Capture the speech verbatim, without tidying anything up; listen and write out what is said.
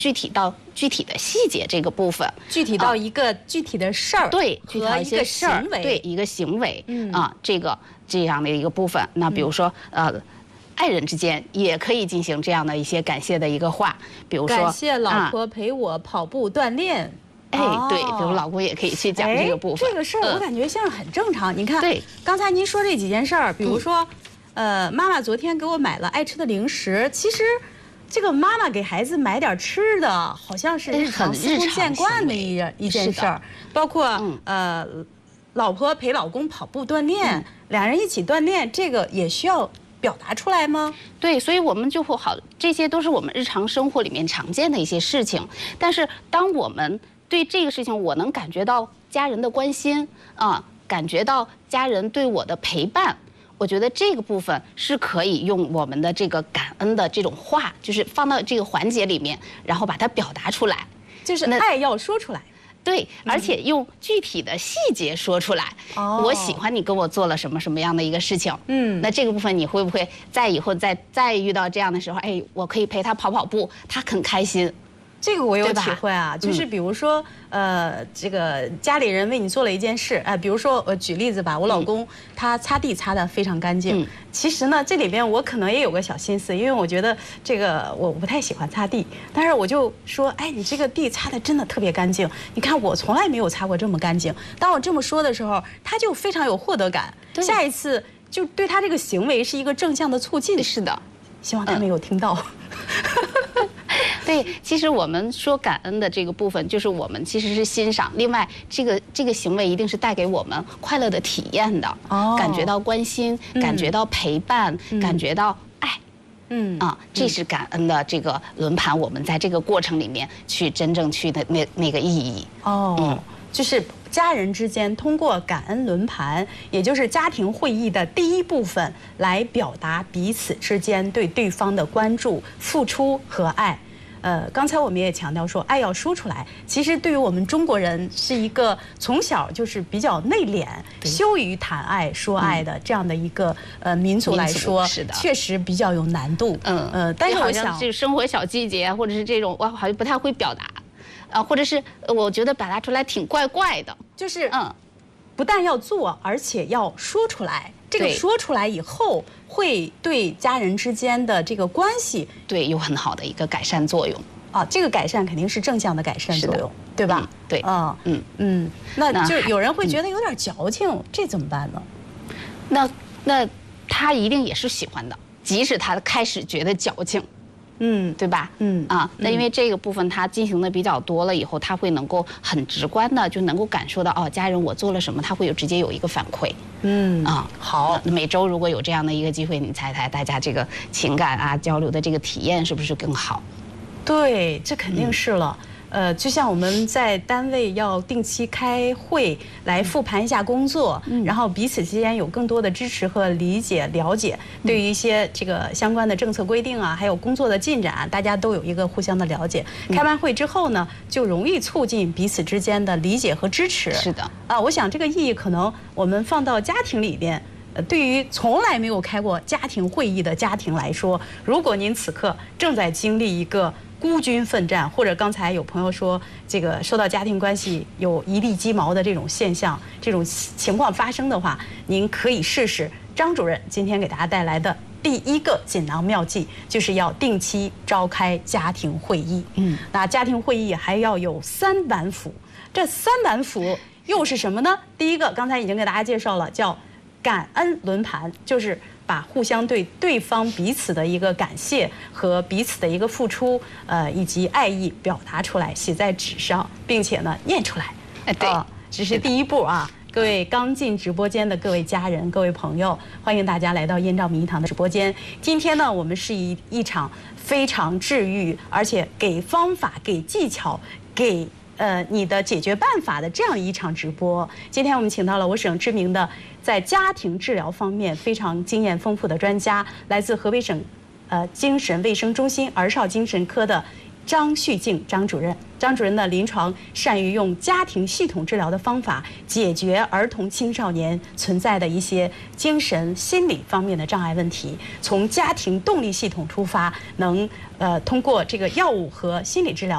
具体到具体的细节这个部分， 具体到一个具体的事儿， 对，具体到一些事儿，对一个行为， 嗯啊，这个这样的一个部分。那比如说，呃。爱人之间也可以进行这样的一些感谢的一个话，比如说感谢老婆陪我跑步锻炼。 哎，对，比如老公也可以去讲这个部分。 这个事儿我感觉像是很正常。你看， 对， 刚才您说这几件事儿，比如说，呃，妈妈昨天给我买了爱吃的零食，其实这个妈妈给孩子买点吃的，好像是日常司空见惯的一一件事儿。包括呃，老婆陪老公跑步锻炼，两人一起锻炼，这个也需要表达出来吗？ 对，所以我们就会好，这些都是我们日常生活里面常见的一些事情。但是当我们对这个事情，我能感觉到家人的关心啊，感觉到家人对我的陪伴，我觉得这个部分是可以用我们的这个感恩的这种话，就是放到这个环节里面，然后把它表达出来， 就是爱要说出来。 对，而且用具体的细节说出来。哦，我喜欢你跟我做了什么什么样的一个事情。嗯，那这个部分你会不会在以后再再遇到这样的时候，哎，我可以陪他跑跑步，他很开心。 这个我有体会啊，就是比如说，呃，这个家里人为你做了一件事，哎、呃，比如说，呃，举例子吧，我老公他擦地擦得非常干净。嗯、其实呢，这里边我可能也有个小心思，因为我觉得这个我不太喜欢擦地，但是我就说，哎，你这个地擦得真的特别干净，你看我从来没有擦过这么干净。当我这么说的时候，他就非常有获得感，下一次就对他这个行为是一个正向的促进。 是的， 希望他没有听到。 嗯对，其实我们说感恩的这个部分，就是我们其实是欣赏。另外，这个这个行为一定是带给我们快乐的体验的，哦，感觉到关心，嗯、感觉到陪伴，嗯、感觉到爱，嗯啊，这是感恩的这个轮盘。我们在这个过程里面去真正去的那那个意义。 哦，嗯，就是家人之间通过感恩轮盘，也就是家庭会议的第一部分，来表达彼此之间对对方的关注、付出和爱。呃，刚才我们也强调说，爱要说出来。其实对于我们中国人，是一个从小就是比较内敛、羞于谈爱、说爱的这样的一个呃民族来说， 是的， 确实比较有难度。嗯呃，但是我想， 这生活小细节或者是这种，我好像不太会表达，啊，或者是我觉得表达出来挺怪怪的， 就是嗯，不但要做，而且要说出来。这个说出来以后，会对家人之间的这个关系， 对有很好的一个改善作用啊。这个改善肯定是正向的改善作用，对吧？ 嗯、对， 啊，嗯嗯，那就有人会觉得有点矫情，嗯、这怎么办呢？ 那那他一定也是喜欢的，即使他开始觉得矫情。嗯，对吧？嗯啊，那因为这个部分他进行的比较多了以后，他会能够很直观的就能够感受到哦，家人我做了什么，他会有直接有一个反馈。嗯啊，好，每周如果有这样的一个机会，你猜猜大家这个情感啊交流的这个体验是不是更好？ 对，这肯定是了。嗯呃，就像我们在单位要定期开会来复盘一下工作，嗯、然后彼此之间有更多的支持和理解、了解，对于一些这个相关的政策规定啊，还有工作的进展，大家都有一个互相的了解。嗯、开完会之后呢，就容易促进彼此之间的理解和支持。 是的， 啊，我想这个意义可能我们放到家庭里边。呃，对于从来没有开过家庭会议的家庭来说，如果您此刻正在经历一个孤军奋战，或者刚才有朋友说这个受到家庭关系有一地鸡毛的这种现象、这种情况发生的话，您可以试试张主任今天给大家带来的第一个锦囊妙计，就是要定期召开家庭会议。嗯，那家庭会议还要有三板斧，这三板斧又是什么呢？第一个，刚才已经给大家介绍了，叫感恩轮盘，就是把互相对对方彼此的一个感谢和彼此的一个付出，呃，以及爱意表达出来，写在纸上，并且呢念出来。 哎，对， 呃，只是第一步啊。各位刚进直播间的各位家人、各位朋友，欢迎大家来到燕赵名堂的直播间。今天呢，我们是一一场非常治愈，而且给方法、给技巧、给呃你的解决办法的这样一场直播。今天我们请到了我省知名的在家庭治疗方面非常经验丰富的专家，来自河北省呃精神卫生中心儿少精神科的张旭静张主任。张主任呢，临床善于用家庭系统治疗的方法解决儿童青少年存在的一些精神心理方面的障碍问题，从家庭动力系统出发，能呃通过这个药物和心理治疗。